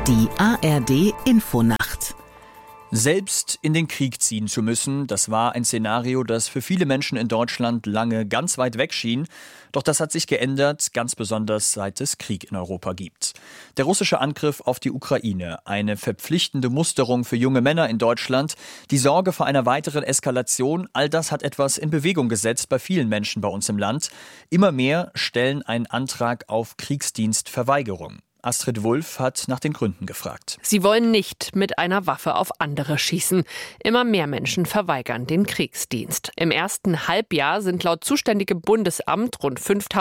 Die ARD-Infonacht. Selbst in den Krieg ziehen zu müssen, das war ein Szenario, das für viele Menschen in Deutschland lange ganz weit weg schien. Doch das hat sich geändert, ganz besonders seit es Krieg in Europa gibt. Der russische Angriff auf die Ukraine, eine verpflichtende Musterung für junge Männer in Deutschland, die Sorge vor einer weiteren Eskalation, all das hat etwas in Bewegung gesetzt bei vielen Menschen bei uns im Land. Immer mehr stellen einen Antrag auf Kriegsdienstverweigerung. Astrid Wulff hat nach den Gründen gefragt. Sie wollen nicht mit einer Waffe auf andere schießen. Immer mehr Menschen verweigern den Kriegsdienst. Im ersten Halbjahr sind laut zuständigem Bundesamt rund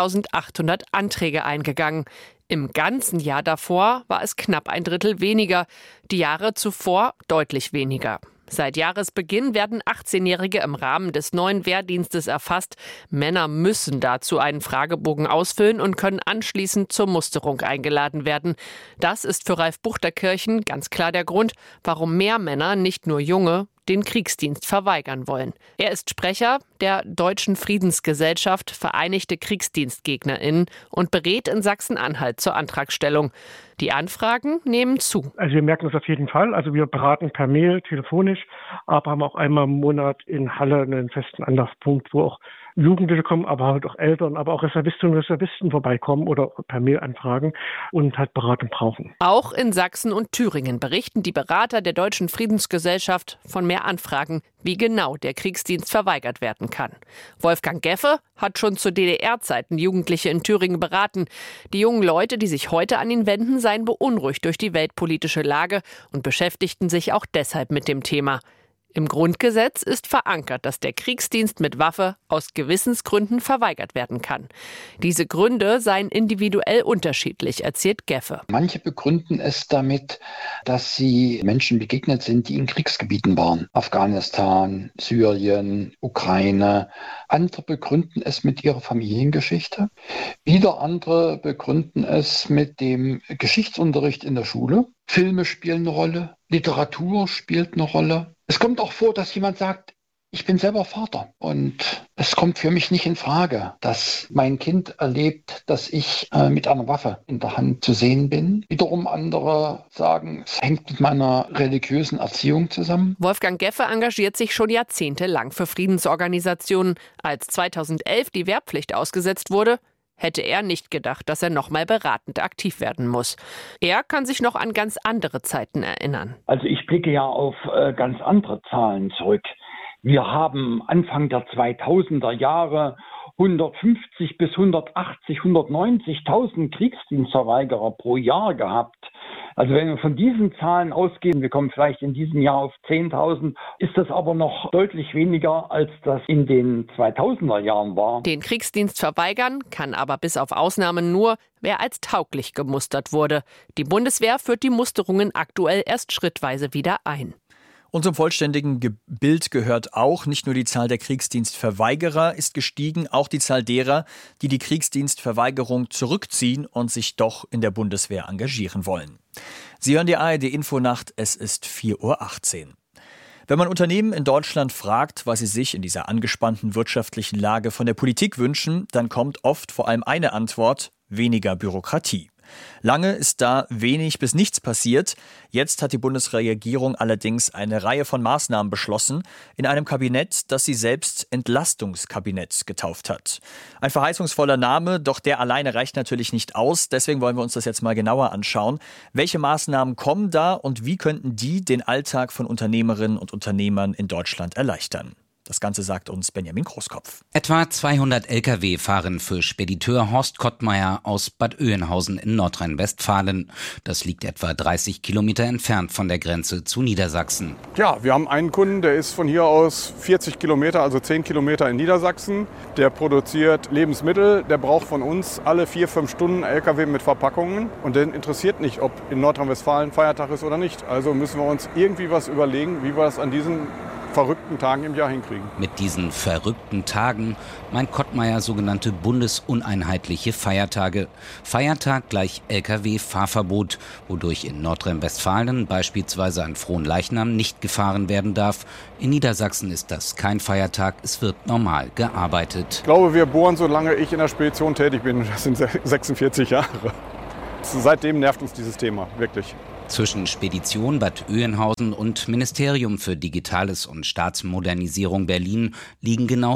5.800 Anträge eingegangen. Im ganzen Jahr davor war es knapp ein Drittel weniger, die Jahre zuvor deutlich weniger. Seit Jahresbeginn werden 18-Jährige im Rahmen des neuen Wehrdienstes erfasst. Männer müssen dazu einen Fragebogen ausfüllen und können anschließend zur Musterung eingeladen werden. Das ist für Ralf Buchterkirchen ganz klar der Grund, warum mehr Männer, nicht nur Junge, den Kriegsdienst verweigern wollen. Er ist Sprecher der Deutschen Friedensgesellschaft Vereinigte KriegsdienstgegnerInnen und berät in Sachsen-Anhalt zur Antragstellung. Die Anfragen nehmen zu. Also wir merken das auf jeden Fall. Also wir beraten per Mail, telefonisch, aber haben auch einmal im Monat in Halle einen festen Anlaufpunkt, wo auch Jugendliche kommen, aber halt auch Eltern, aber auch Reservistinnen und Reservisten vorbeikommen oder per Mail anfragen und halt Beratung brauchen. Auch in Sachsen und Thüringen berichten die Berater der Deutschen Friedensgesellschaft von mehr Anfragen, wie genau der Kriegsdienst verweigert werden kann. Wolfgang Geffe hat schon zu DDR-Zeiten Jugendliche in Thüringen beraten. Die jungen Leute, die sich heute an ihn wenden, seien beunruhigt durch die weltpolitische Lage und beschäftigten sich auch deshalb mit dem Thema. Im Grundgesetz ist verankert, dass der Kriegsdienst mit Waffe aus Gewissensgründen verweigert werden kann. Diese Gründe seien individuell unterschiedlich, erzählt Geffe. Manche begründen es damit, dass sie Menschen begegnet sind, die in Kriegsgebieten waren. Afghanistan, Syrien, Ukraine. Andere begründen es mit ihrer Familiengeschichte. Wieder andere begründen es mit dem Geschichtsunterricht in der Schule. Filme spielen eine Rolle, Literatur spielt eine Rolle. Es kommt auch vor, dass jemand sagt, ich bin selber Vater und es kommt für mich nicht in Frage, dass mein Kind erlebt, dass ich mit einer Waffe in der Hand zu sehen bin. Wiederum andere sagen, es hängt mit meiner religiösen Erziehung zusammen. Wolfgang Geffe engagiert sich schon jahrzehntelang für Friedensorganisationen. Als 2011 die Wehrpflicht ausgesetzt wurde, hätte er nicht gedacht, dass er nochmal beratend aktiv werden muss. Er kann sich noch an ganz andere Zeiten erinnern. Also ich blicke ja auf ganz andere Zahlen zurück. Wir haben Anfang der 2000er Jahre 150 bis 180, 190.000 Kriegsdienstverweigerer pro Jahr gehabt. Also wenn wir von diesen Zahlen ausgehen, wir kommen vielleicht in diesem Jahr auf 10.000, ist das aber noch deutlich weniger, als das in den 2000er Jahren war. Den Kriegsdienst verweigern kann aber bis auf Ausnahmen nur, wer als tauglich gemustert wurde. Die Bundeswehr führt die Musterungen aktuell erst schrittweise wieder ein. Und zum vollständigen Bild gehört auch, nicht nur die Zahl der Kriegsdienstverweigerer ist gestiegen, auch die Zahl derer, die die Kriegsdienstverweigerung zurückziehen und sich doch in der Bundeswehr engagieren wollen. Sie hören die ARD-Infonacht, es ist 4.18 Uhr. Wenn man Unternehmen in Deutschland fragt, was sie sich in dieser angespannten wirtschaftlichen Lage von der Politik wünschen, dann kommt oft vor allem eine Antwort: weniger Bürokratie. Lange ist da wenig bis nichts passiert. Jetzt hat die Bundesregierung allerdings eine Reihe von Maßnahmen beschlossen in einem Kabinett, das sie selbst Entlastungskabinett getauft hat. Ein verheißungsvoller Name, doch der alleine reicht natürlich nicht aus. Deswegen wollen wir uns das jetzt mal genauer anschauen. Welche Maßnahmen kommen da und wie könnten die den Alltag von Unternehmerinnen und Unternehmern in Deutschland erleichtern? Das Ganze sagt uns Benjamin Großkopf. Etwa 200 Lkw fahren für Spediteur Horst Kottmeier aus Bad Oeynhausen in Nordrhein-Westfalen. Das liegt etwa 30 Kilometer entfernt von der Grenze zu Niedersachsen. Ja, wir haben einen Kunden, der ist von hier aus 40 Kilometer, also 10 Kilometer in Niedersachsen. Der produziert Lebensmittel, der braucht von uns alle 4-5 Stunden Lkw mit Verpackungen. Und den interessiert nicht, ob in Nordrhein-Westfalen Feiertag ist oder nicht. Also müssen wir uns irgendwie was überlegen, wie wir das an diesen verrückten Tagen im Jahr hinkriegen. Mit diesen verrückten Tagen meint Kottmeier sogenannte bundesuneinheitliche Feiertage. Feiertag gleich Lkw-Fahrverbot, wodurch in Nordrhein-Westfalen beispielsweise an Fronleichnam nicht gefahren werden darf. In Niedersachsen ist das kein Feiertag, es wird normal gearbeitet. Ich glaube, wir bohren, solange ich in der Spedition tätig bin, das sind 46 Jahre. Seitdem nervt uns dieses Thema, wirklich. Zwischen Spedition Bad Oeynhausen und Ministerium für Digitales und Staatsmodernisierung Berlin liegen genau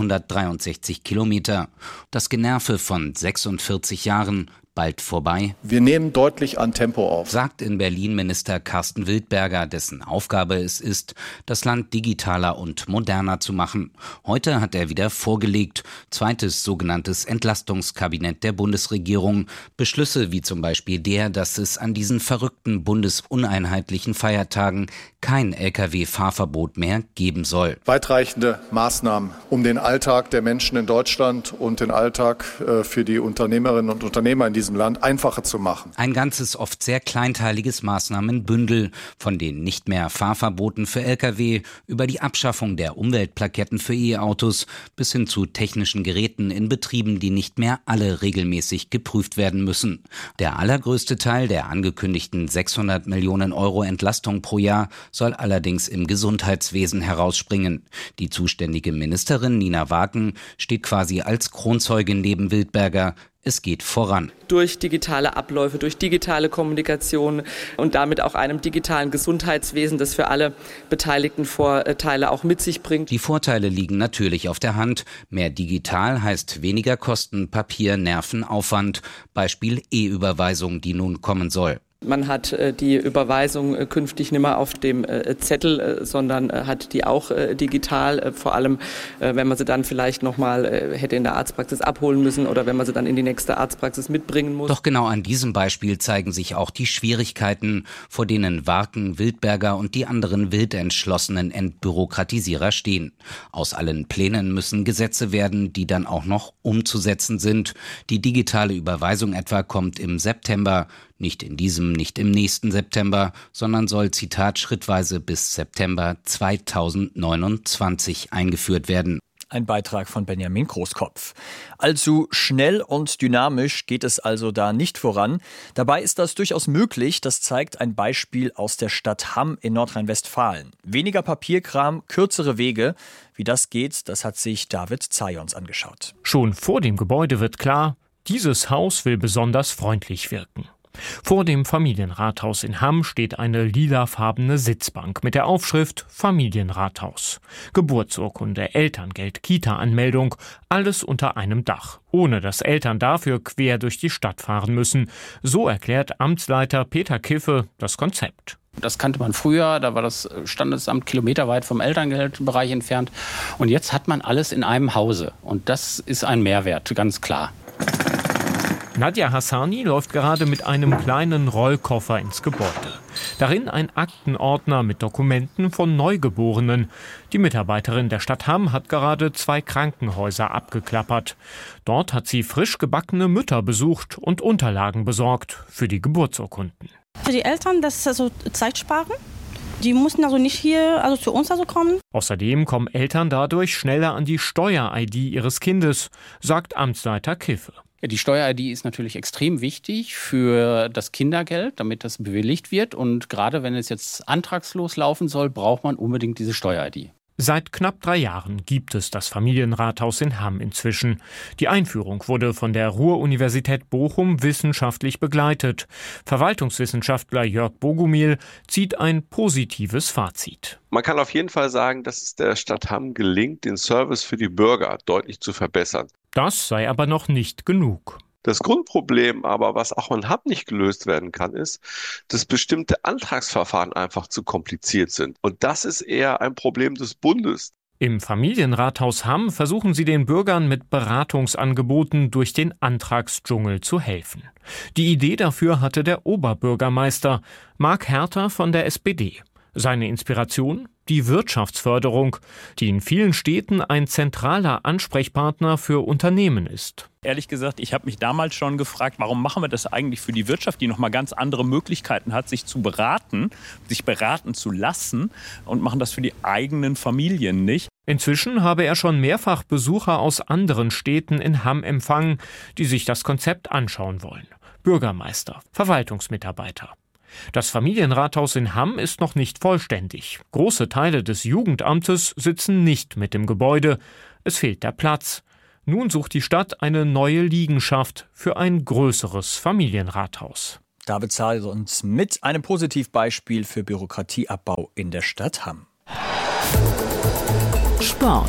463 Kilometer. Das Generve von 46 Jahren, bald vorbei. Wir nehmen deutlich an Tempo auf, sagt in Berlin Minister Carsten Wildberger, dessen Aufgabe es ist, das Land digitaler und moderner zu machen. Heute hat er wieder vorgelegt, zweites sogenanntes Entlastungskabinett der Bundesregierung. Beschlüsse wie zum Beispiel der, dass es an diesen verrückten bundesuneinheitlichen Feiertagen kein Lkw-Fahrverbot mehr geben soll. Weitreichende Maßnahmen, um den Alltag der Menschen in Deutschland und den Alltag für die Unternehmerinnen und Unternehmer in diesem Land einfacher zu machen. Ein ganzes, oft sehr kleinteiliges Maßnahmenbündel, von den nicht mehr Fahrverboten für Lkw über die Abschaffung der Umweltplaketten für E-Autos bis hin zu technischen Geräten in Betrieben, die nicht mehr alle regelmäßig geprüft werden müssen. Der allergrößte Teil der angekündigten 600 Millionen Euro Entlastung pro Jahr soll allerdings im Gesundheitswesen herausspringen. Die zuständige Ministerin Nina Waken steht quasi als Kronzeugin neben Wildberger. Es geht voran. Durch digitale Abläufe, durch digitale Kommunikation und damit auch einem digitalen Gesundheitswesen, das für alle beteiligten Vorteile auch mit sich bringt. Die Vorteile liegen natürlich auf der Hand. Mehr digital heißt weniger Kosten, Papier, Nerven, Aufwand. Beispiel E-Überweisung, die nun kommen soll. Man hat die Überweisung künftig nicht mehr auf dem Zettel, sondern hat die auch digital, vor allem wenn man sie dann vielleicht nochmal hätte in der Arztpraxis abholen müssen oder wenn man sie dann in die nächste Arztpraxis mitbringen muss. Doch genau an diesem Beispiel zeigen sich auch die Schwierigkeiten, vor denen Waken, Wildberger und die anderen wild entschlossenen Entbürokratisierer stehen. Aus allen Plänen müssen Gesetze werden, die dann auch noch umzusetzen sind. Die digitale Überweisung etwa kommt im September. Nicht in diesem, nicht im nächsten September, sondern soll, Zitat, schrittweise bis September 2029 eingeführt werden. Ein Beitrag von Benjamin Großkopf. Allzu schnell und dynamisch geht es also da nicht voran. Dabei ist das durchaus möglich. Das zeigt ein Beispiel aus der Stadt Hamm in Nordrhein-Westfalen. Weniger Papierkram, kürzere Wege. Wie das geht, das hat sich David Zajons angeschaut. Schon vor dem Gebäude wird klar, dieses Haus will besonders freundlich wirken. Vor dem Familienrathaus in Hamm steht eine lilafarbene Sitzbank mit der Aufschrift Familienrathaus. Geburtsurkunde, Elterngeld, Kita-Anmeldung, alles unter einem Dach, ohne dass Eltern dafür quer durch die Stadt fahren müssen. So erklärt Amtsleiter Peter Kiffe das Konzept. Das kannte man früher, da war das Standesamt kilometerweit vom Elterngeldbereich entfernt. Und jetzt hat man alles in einem Hause. Und das ist ein Mehrwert, ganz klar. Nadja Hassani läuft gerade mit einem kleinen Rollkoffer ins Gebäude. Darin ein Aktenordner mit Dokumenten von Neugeborenen. Die Mitarbeiterin der Stadt Hamm hat gerade 2 Krankenhäuser abgeklappert. Dort hat sie frisch gebackene Mütter besucht und Unterlagen besorgt für die Geburtsurkunden. Für die Eltern, das ist also Zeit sparen. Die mussten also nicht hier, also zu uns kommen. Außerdem kommen Eltern dadurch schneller an die Steuer-ID ihres Kindes, sagt Amtsleiter Kiffe. Die Steuer-ID ist natürlich extrem wichtig für das Kindergeld, damit das bewilligt wird. Und gerade wenn es jetzt antragslos laufen soll, braucht man unbedingt diese Steuer-ID. Seit knapp 3 Jahren gibt es das Familienrathaus in Hamm inzwischen. Die Einführung wurde von der Ruhr-Universität Bochum wissenschaftlich begleitet. Verwaltungswissenschaftler Jörg Bogumil zieht ein positives Fazit. Man kann auf jeden Fall sagen, dass es der Stadt Hamm gelingt, den Service für die Bürger deutlich zu verbessern. Das sei aber noch nicht genug. Das Grundproblem aber, was auch in Hamm nicht gelöst werden kann, ist, dass bestimmte Antragsverfahren einfach zu kompliziert sind. Und das ist eher ein Problem des Bundes. Im Familienrathaus Hamm versuchen sie den Bürgern mit Beratungsangeboten durch den Antragsdschungel zu helfen. Die Idee dafür hatte der Oberbürgermeister Marc Herter von der SPD. Seine Inspiration? Die Wirtschaftsförderung, die in vielen Städten ein zentraler Ansprechpartner für Unternehmen ist. Ehrlich gesagt, ich habe mich damals schon gefragt, warum machen wir das eigentlich für die Wirtschaft, die nochmal ganz andere Möglichkeiten hat, sich zu beraten, sich beraten zu lassen und machen das für die eigenen Familien nicht. Inzwischen habe er schon mehrfach Besucher aus anderen Städten in Hamm empfangen, die sich das Konzept anschauen wollen. Bürgermeister, Verwaltungsmitarbeiter. Das Familienrathaus in Hamm ist noch nicht vollständig. Große Teile des Jugendamtes sitzen nicht mit dem Gebäude. Es fehlt der Platz. Nun sucht die Stadt eine neue Liegenschaft für ein größeres Familienrathaus. David Zahl uns mit einem Positivbeispiel für Bürokratieabbau in der Stadt Hamm. Sport.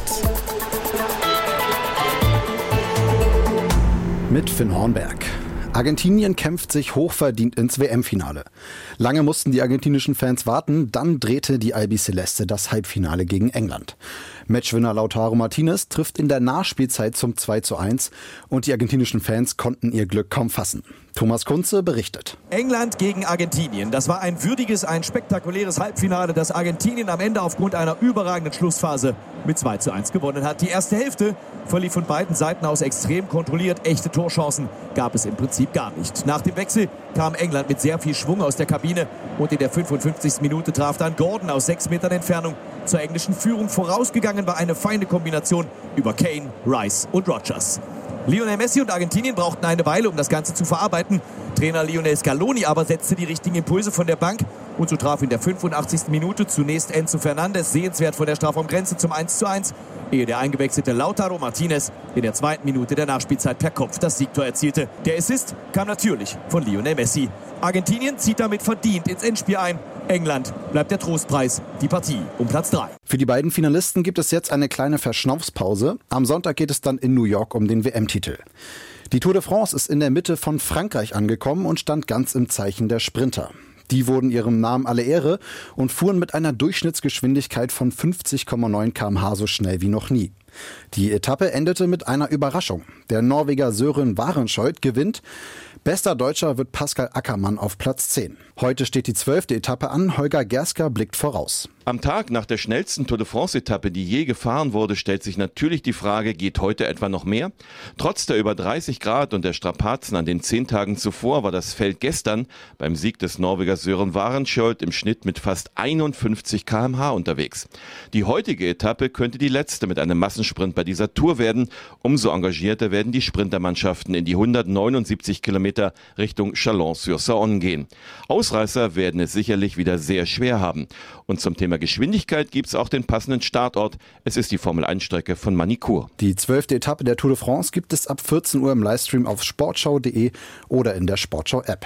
Mit Finn Hornberg. Argentinien kämpft sich hochverdient ins WM-Finale. Lange mussten die argentinischen Fans warten, dann drehte die Albiceleste das Halbfinale gegen England. Matchwinner Lautaro Martinez trifft in der Nachspielzeit zum 2:1 und die argentinischen Fans konnten ihr Glück kaum fassen. Thomas Kunze berichtet. England gegen Argentinien. Das war ein würdiges, ein spektakuläres Halbfinale, das Argentinien am Ende aufgrund einer überragenden Schlussphase mit 2:1 gewonnen hat. Die erste Hälfte verlief von beiden Seiten aus extrem kontrolliert. Echte Torchancen gab es im Prinzip gar nicht. Nach dem Wechsel kam England mit sehr viel Schwung aus der Kabine und in der 55. Minute traf dann Gordon aus 6 Metern Entfernung zur englischen Führung. Vorausgegangen war eine feine Kombination über Kane, Rice und Rodgers. Lionel Messi und Argentinien brauchten eine Weile, um das Ganze zu verarbeiten. Trainer Lionel Scaloni aber setzte die richtigen Impulse von der Bank und so traf in der 85. Minute zunächst Enzo Fernandes sehenswert von der Strafraumgrenze zum 1:1, ehe der eingewechselte Lautaro Martinez in der 2. Minute der Nachspielzeit per Kopf das Siegtor erzielte. Der Assist kam natürlich von Lionel Messi. Argentinien zieht damit verdient ins Endspiel ein. England bleibt der Trostpreis, die Partie um Platz 3. Für die beiden Finalisten gibt es jetzt eine kleine Verschnaufspause. Am Sonntag geht es dann in New York um den WM-Titel. Die Tour de France ist in der Mitte von Frankreich angekommen und stand ganz im Zeichen der Sprinter. Die wurden ihrem Namen alle Ehre und fuhren mit einer Durchschnittsgeschwindigkeit von 50,9 km/h so schnell wie noch nie. Die Etappe endete mit einer Überraschung. Der Norweger Søren Varenschøid gewinnt. Bester Deutscher wird Pascal Ackermann auf Platz 10. Heute steht die 12. Etappe an. Holger Gersker blickt voraus. Am Tag nach der schnellsten Tour de France-Etappe, die je gefahren wurde, stellt sich natürlich die Frage, geht heute etwa noch mehr? Trotz der über 30 Grad und der Strapazen an den 10 Tagen zuvor war das Feld gestern beim Sieg des Norwegers Søren Varenschøid im Schnitt mit fast 51 km/h unterwegs. Die heutige Etappe könnte die letzte mit einem Massensprint bei dieser Tour werden. Umso engagierter werden die Sprintermannschaften in die 179 Kilometer Richtung Chalon-sur-Saône gehen. Ausreißer werden es sicherlich wieder sehr schwer haben. Und zum Thema Geschwindigkeit gibt es auch den passenden Startort. Es ist die Formel-1-Strecke von Manicourt. Die 12. Etappe der Tour de France gibt es ab 14 Uhr im Livestream auf sportschau.de oder in der Sportschau-App.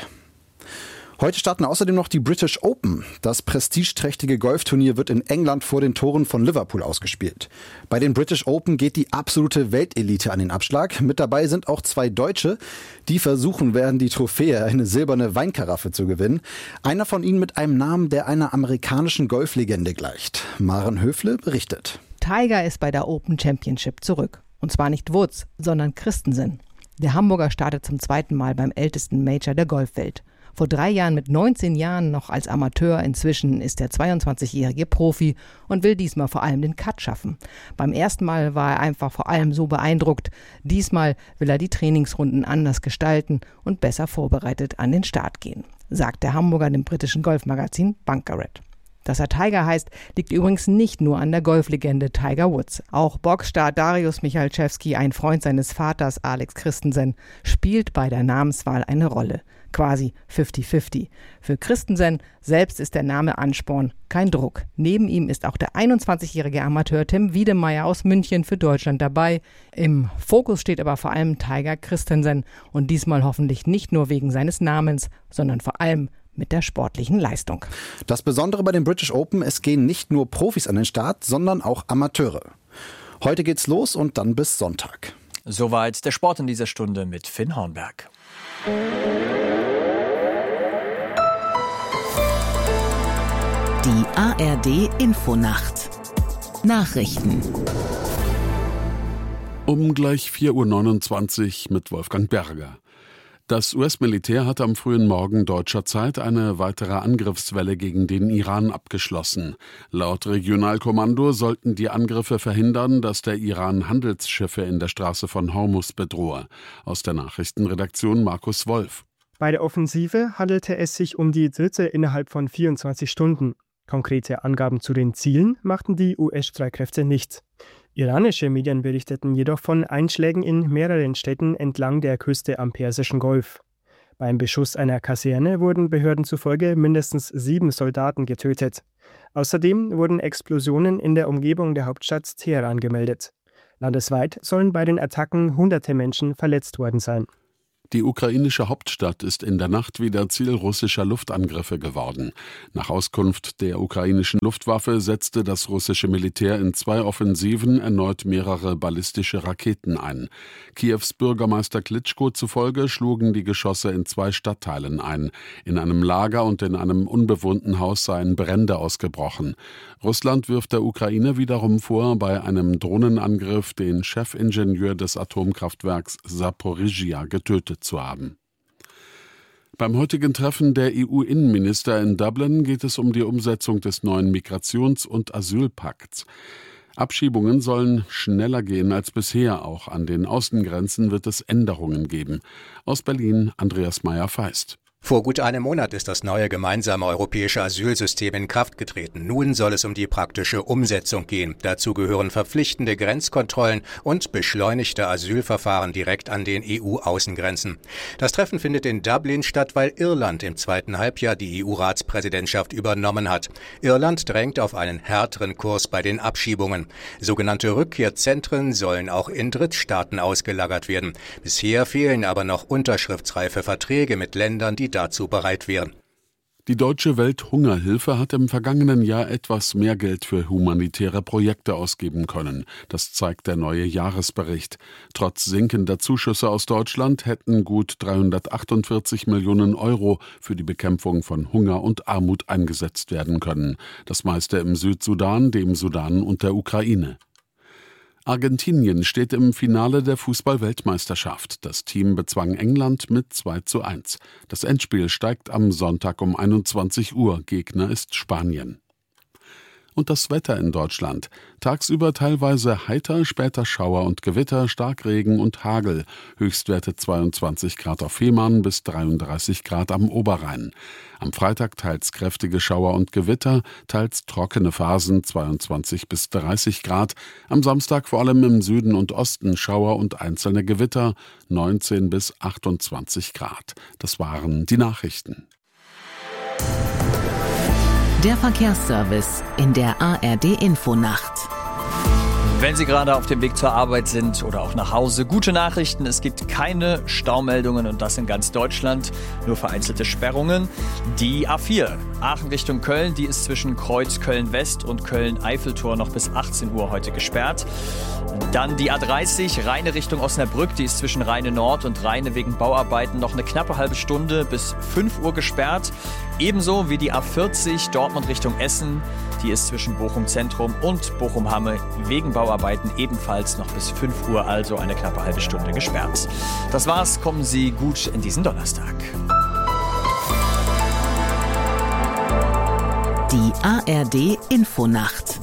Heute starten außerdem noch die British Open. Das prestigeträchtige Golfturnier wird in England vor den Toren von Liverpool ausgespielt. Bei den British Open geht die absolute Weltelite an den Abschlag. Mit dabei sind auch 2 Deutsche, die versuchen werden, die Trophäe, eine silberne Weinkaraffe, zu gewinnen. Einer von ihnen mit einem Namen, der einer amerikanischen Golflegende gleicht. Maren Höfle berichtet. Tiger ist bei der Open Championship zurück. Und zwar nicht Woods, sondern Christensen. Der Hamburger startet zum 2. Mal beim ältesten Major der Golfwelt. Vor 3 Jahren mit 19 Jahren noch als Amateur, inzwischen ist der 22-jährige Profi und will diesmal vor allem den Cut schaffen. Beim ersten Mal war er einfach vor allem so beeindruckt. Diesmal will er die Trainingsrunden anders gestalten und besser vorbereitet an den Start gehen, sagt der Hamburger dem britischen Golfmagazin Bunkered. Dass er Tiger heißt, liegt übrigens nicht nur an der Golflegende Tiger Woods. Auch Boxstar Dariusz Michalczewski, ein Freund seines Vaters Alex Christensen, spielt bei der Namenswahl eine Rolle. Quasi 50-50. Für Christensen selbst ist der Name Ansporn, kein Druck. Neben ihm ist auch der 21-jährige Amateur Tim Wiedemeyer aus München für Deutschland dabei. Im Fokus steht aber vor allem Tiger Christensen und diesmal hoffentlich nicht nur wegen seines Namens, sondern vor allem mit der sportlichen Leistung. Das Besondere bei den British Open, es gehen nicht nur Profis an den Start, sondern auch Amateure. Heute geht's los und dann bis Sonntag. Soweit der Sport in dieser Stunde mit Finn Hornberg. Die ARD Infonacht. Nachrichten. Um gleich 4:29 Uhr mit Wolfgang Berger. Das US-Militär hat am frühen Morgen deutscher Zeit eine weitere Angriffswelle gegen den Iran abgeschlossen. Laut Regionalkommando sollten die Angriffe verhindern, dass der Iran Handelsschiffe in der Straße von Hormuz bedrohe. Aus der Nachrichtenredaktion Markus Wolf. Bei der Offensive handelte es sich um die dritte innerhalb von 24 Stunden. Konkrete Angaben zu den Zielen machten die US-Streitkräfte nicht. Iranische Medien berichteten jedoch von Einschlägen in mehreren Städten entlang der Küste am Persischen Golf. Beim Beschuss einer Kaserne wurden Behörden zufolge mindestens 7 Soldaten getötet. Außerdem wurden Explosionen in der Umgebung der Hauptstadt Teheran gemeldet. Landesweit sollen bei den Attacken hunderte Menschen verletzt worden sein. Die ukrainische Hauptstadt ist in der Nacht wieder Ziel russischer Luftangriffe geworden. Nach Auskunft der ukrainischen Luftwaffe setzte das russische Militär in 2 Offensiven erneut mehrere ballistische Raketen ein. Kiews Bürgermeister Klitschko zufolge schlugen die Geschosse in 2 Stadtteilen ein. In einem Lager und in einem unbewohnten Haus seien Brände ausgebrochen. Russland wirft der Ukraine wiederum vor, bei einem Drohnenangriff den Chefingenieur des Atomkraftwerks Saporizhia getötet zu haben. Beim heutigen Treffen der EU-Innenminister in Dublin geht es um die Umsetzung des neuen Migrations- und Asylpakts. Abschiebungen sollen schneller gehen als bisher. Auch an den Außengrenzen wird es Änderungen geben. Aus Berlin Andreas Meyer-Feist. Vor gut einem Monat ist das neue gemeinsame europäische Asylsystem in Kraft getreten. Nun soll es um die praktische Umsetzung gehen. Dazu gehören verpflichtende Grenzkontrollen und beschleunigte Asylverfahren direkt an den EU-Außengrenzen. Das Treffen findet in Dublin statt, weil Irland im zweiten Halbjahr die EU-Ratspräsidentschaft übernommen hat. Irland drängt auf einen härteren Kurs bei den Abschiebungen. Sogenannte Rückkehrzentren sollen auch in Drittstaaten ausgelagert werden. Bisher fehlen aber noch unterschriftsreife Verträge mit Ländern, die dazu bereit wären. Die Deutsche Welthungerhilfe hat im vergangenen Jahr etwas mehr Geld für humanitäre Projekte ausgeben können. Das zeigt der neue Jahresbericht. Trotz sinkender Zuschüsse aus Deutschland hätten gut 348 Millionen Euro für die Bekämpfung von Hunger und Armut eingesetzt werden können. Das meiste im Südsudan, dem Sudan und der Ukraine. Argentinien steht im Finale der Fußball-Weltmeisterschaft. Das Team bezwang England mit 2:1. Das Endspiel steigt am Sonntag um 21 Uhr. Gegner ist Spanien. Und das Wetter in Deutschland. Tagsüber teilweise heiter, später Schauer und Gewitter, Starkregen und Hagel. Höchstwerte 22 Grad auf Fehmarn bis 33 Grad am Oberrhein. Am Freitag teils kräftige Schauer und Gewitter, teils trockene Phasen 22 bis 30 Grad. Am Samstag vor allem im Süden und Osten Schauer und einzelne Gewitter 19 bis 28 Grad. Das waren die Nachrichten. Der Verkehrsservice in der ARD Infonacht. Wenn Sie gerade auf dem Weg zur Arbeit sind oder auch nach Hause, gute Nachrichten, es gibt keine Staumeldungen und das in ganz Deutschland, nur vereinzelte Sperrungen. Die A4 Aachen Richtung Köln, die ist zwischen Kreuz Köln-West und Köln-Eiffeltor noch bis 18 Uhr heute gesperrt. Dann die A30 Rheine Richtung Osnabrück, die ist zwischen Rheine Nord und Rheine wegen Bauarbeiten noch eine knappe halbe Stunde bis 5 Uhr gesperrt. Ebenso wie die A40 Dortmund Richtung Essen, die ist zwischen Bochum Zentrum und Bochum Hamme wegen Bauarbeiten ebenfalls noch bis 5 Uhr, also eine knappe halbe Stunde gesperrt. Das war's, kommen Sie gut in diesen Donnerstag. Die ARD Infonacht.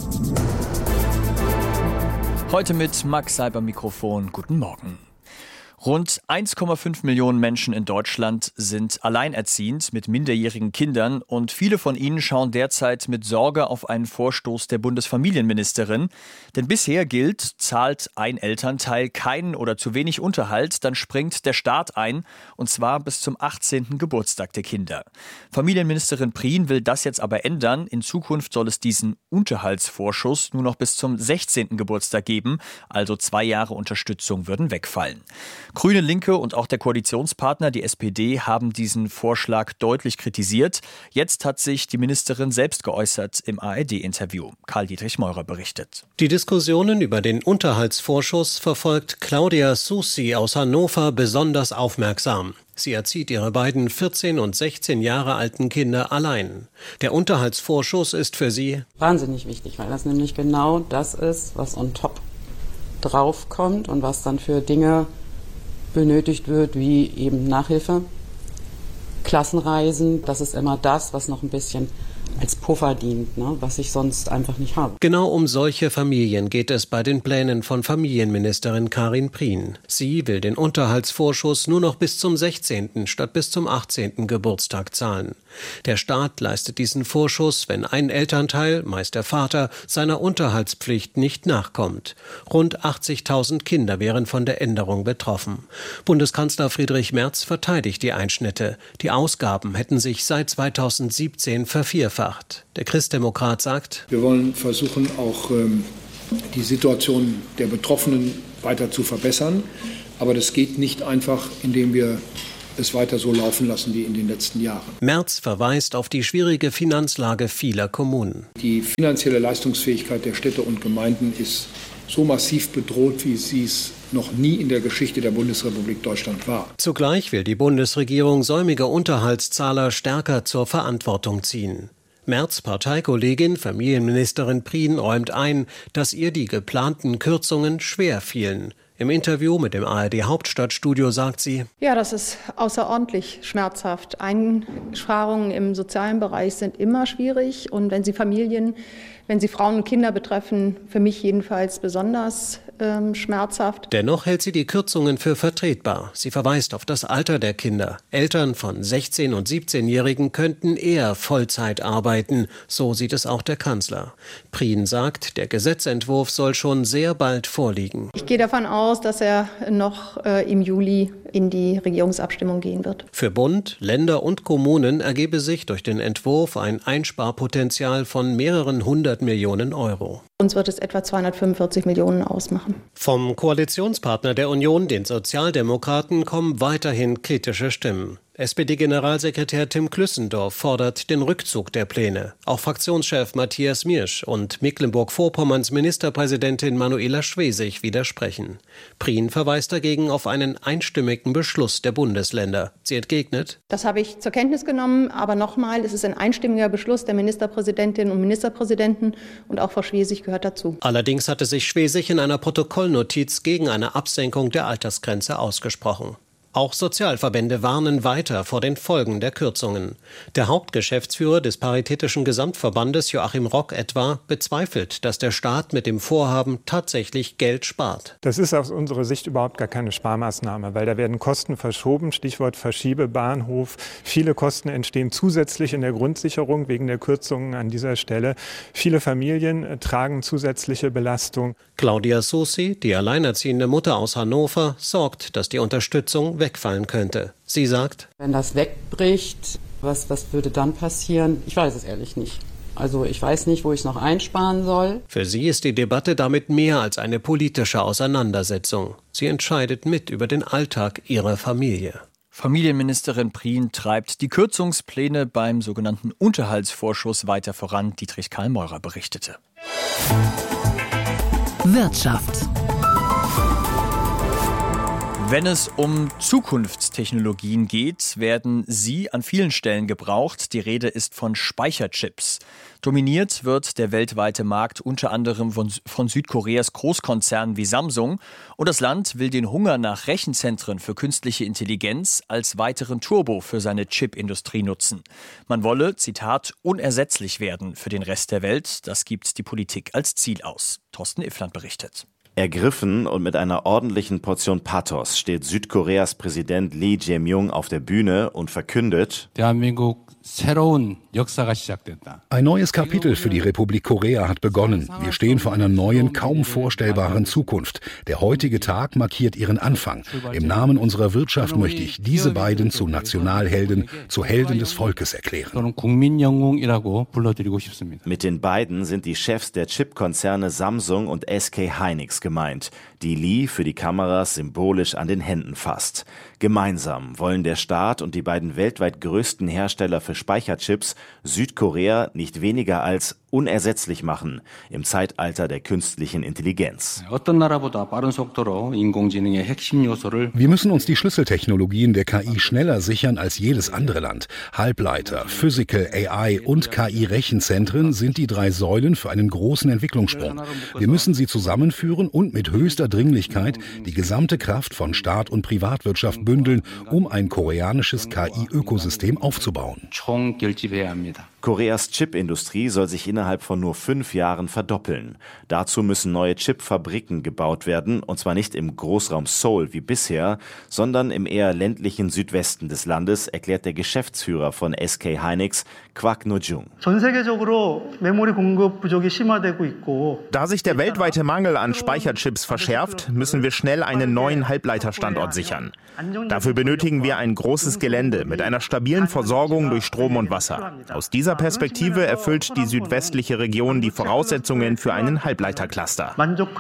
Heute mit Max Seiber Mikrofon. Guten Morgen. Rund 1,5 Millionen Menschen in Deutschland sind alleinerziehend mit minderjährigen Kindern und viele von ihnen schauen derzeit mit Sorge auf einen Vorstoß der Bundesfamilienministerin. Denn bisher gilt, zahlt ein Elternteil keinen oder zu wenig Unterhalt, dann springt der Staat ein und zwar bis zum 18. Geburtstag der Kinder. Familienministerin Prien will das jetzt aber ändern. In Zukunft soll es diesen Unterhaltsvorschuss nur noch bis zum 16. Geburtstag geben, also 2 Jahre Unterstützung würden wegfallen. Grüne, Linke und auch der Koalitionspartner, die SPD, haben diesen Vorschlag deutlich kritisiert. Jetzt hat sich die Ministerin selbst geäußert im ARD-Interview. Karl-Dietrich Meurer berichtet. Die Diskussionen über den Unterhaltsvorschuss verfolgt Claudia Susi aus Hannover besonders aufmerksam. Sie erzieht ihre beiden 14 und 16 Jahre alten Kinder allein. Der Unterhaltsvorschuss ist für sie wahnsinnig wichtig, weil das nämlich genau das ist, was on top draufkommt und was dann für Dinge benötigt wird, wie eben Nachhilfe, Klassenreisen. Das ist immer das, was noch ein bisschen als Puffer dient, was ich sonst einfach nicht habe. Genau um solche Familien geht es bei den Plänen von Familienministerin Karin Prien. Sie will den Unterhaltsvorschuss nur noch bis zum 16. statt bis zum 18. Geburtstag zahlen. Der Staat leistet diesen Vorschuss, wenn ein Elternteil, meist der Vater, seiner Unterhaltspflicht nicht nachkommt. Rund 80.000 Kinder wären von der Änderung betroffen. Bundeskanzler Friedrich Merz verteidigt die Einschnitte. Die Ausgaben hätten sich seit 2017 vervierfacht. Der Christdemokrat sagt: Wir wollen versuchen, auch die Situation der Betroffenen weiter zu verbessern. Aber das geht nicht einfach, indem wir es weiter so laufen lassen wie in den letzten Jahren. Merz verweist auf die schwierige Finanzlage vieler Kommunen. Die finanzielle Leistungsfähigkeit der Städte und Gemeinden ist so massiv bedroht, wie sie es noch nie in der Geschichte der Bundesrepublik Deutschland war. Zugleich will die Bundesregierung säumige Unterhaltszahler stärker zur Verantwortung ziehen. Merz' Parteikollegin, Familienministerin Prien, räumt ein, dass ihr die geplanten Kürzungen schwer fielen. Im Interview mit dem ARD-Hauptstadtstudio sagt sie: Ja, das ist außerordentlich schmerzhaft. Einsparungen im sozialen Bereich sind immer schwierig. Und wenn sie Frauen und Kinder betreffen, für mich jedenfalls besonders schmerzhaft. Dennoch hält sie die Kürzungen für vertretbar. Sie verweist auf das Alter der Kinder. Eltern von 16- und 17-Jährigen könnten eher Vollzeit arbeiten. So sieht es auch der Kanzler. Prien sagt, der Gesetzentwurf soll schon sehr bald vorliegen. Ich gehe davon aus, dass er noch im Juli in die Regierungsabstimmung gehen wird. Für Bund, Länder und Kommunen ergebe sich durch den Entwurf ein Einsparpotenzial von mehreren 100 Millionen Euro. Uns wird es etwa 245 Millionen ausmachen. Vom Koalitionspartner der Union, den Sozialdemokraten, kommen weiterhin kritische Stimmen. SPD-Generalsekretär Tim Klüssendorf fordert den Rückzug der Pläne. Auch Fraktionschef Matthias Miersch und Mecklenburg-Vorpommerns Ministerpräsidentin Manuela Schwesig widersprechen. Prien verweist dagegen auf einen einstimmigen Beschluss der Bundesländer. Sie entgegnet: Das habe ich zur Kenntnis genommen, aber nochmal, es ist ein einstimmiger Beschluss der Ministerpräsidentinnen und Ministerpräsidenten und auch Frau Schwesig gehört dazu. Allerdings hatte sich Schwesig in einer Protokollnotiz gegen eine Absenkung der Altersgrenze ausgesprochen. Auch Sozialverbände warnen weiter vor den Folgen der Kürzungen. Der Hauptgeschäftsführer des Paritätischen Gesamtverbandes, Joachim Rock etwa, bezweifelt, dass der Staat mit dem Vorhaben tatsächlich Geld spart. Das ist aus unserer Sicht überhaupt gar keine Sparmaßnahme, weil da werden Kosten verschoben, Stichwort Verschiebebahnhof. Viele Kosten entstehen zusätzlich in der Grundsicherung wegen der Kürzungen an dieser Stelle. Viele Familien tragen zusätzliche Belastung. Claudia Sussi, die alleinerziehende Mutter aus Hannover, sorgt, dass die Unterstützung wegfallen könnte. Sie sagt: Wenn das wegbricht, was würde dann passieren? Ich weiß es ehrlich nicht. Also ich weiß nicht, wo ich es noch einsparen soll. Für sie ist die Debatte damit mehr als eine politische Auseinandersetzung. Sie entscheidet mit über den Alltag ihrer Familie. Familienministerin Prien treibt die Kürzungspläne beim sogenannten Unterhaltsvorschuss weiter voran, Dietrich Karl Meurer berichtete. Wirtschaft. Wenn es um Zukunftstechnologien geht, werden sie an vielen Stellen gebraucht. Die Rede ist von Speicherchips. Dominiert wird der weltweite Markt unter anderem von Südkoreas Großkonzernen wie Samsung. Und das Land will den Hunger nach Rechenzentren für künstliche Intelligenz als weiteren Turbo für seine Chipindustrie nutzen. Man wolle, Zitat, unersetzlich werden für den Rest der Welt. Das gibt die Politik als Ziel aus. Thorsten Iffland berichtet. Ergriffen und mit einer ordentlichen Portion Pathos steht Südkoreas Präsident Lee Jae-myung auf der Bühne und verkündet: Ein neues Kapitel für die Republik Korea hat begonnen. Wir stehen vor einer neuen, kaum vorstellbaren Zukunft. Der heutige Tag markiert ihren Anfang. Im Namen unserer Wirtschaft möchte ich diese beiden zu Nationalhelden, zu Helden des Volkes erklären. Mit den beiden sind die Chefs der Chipkonzerne Samsung und SK Hynix gemeint, die Lee für die Kameras symbolisch an den Händen fasst. Gemeinsam wollen der Staat und die beiden weltweit größten Hersteller für Speicherchips Südkorea nicht weniger als unersetzlich machen im Zeitalter der künstlichen Intelligenz. Wir müssen uns die Schlüsseltechnologien der KI schneller sichern als jedes andere Land. Halbleiter, Physical, AI und KI-Rechenzentren sind die 3 Säulen für einen großen Entwicklungssprung. Wir müssen sie zusammenführen und mit höchster Dringlichkeit die gesamte Kraft von Staat und Privatwirtschaft bündeln, um ein koreanisches KI-Ökosystem aufzubauen. Koreas Chipindustrie soll sich innerhalb von nur 5 Jahren verdoppeln. Dazu müssen neue Chipfabriken gebaut werden, und zwar nicht im Großraum Seoul wie bisher, sondern im eher ländlichen Südwesten des Landes, erklärt der Geschäftsführer von SK Hynix, Kwak No-jung. Da sich der weltweite Mangel an Speicherchips verschärft, müssen wir schnell einen neuen Halbleiterstandort sichern. Dafür benötigen wir ein großes Gelände mit einer stabilen Versorgung durch Strom und Wasser. Aus dieser Perspektive erfüllt die südwestliche Region die Voraussetzungen für einen Halbleitercluster.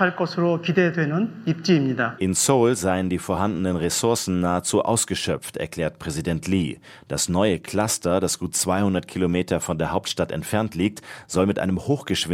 In Seoul seien die vorhandenen Ressourcen nahezu ausgeschöpft, erklärt Präsident Lee. Das neue Cluster, das gut 200 Kilometer von der Hauptstadt entfernt liegt, soll mit einem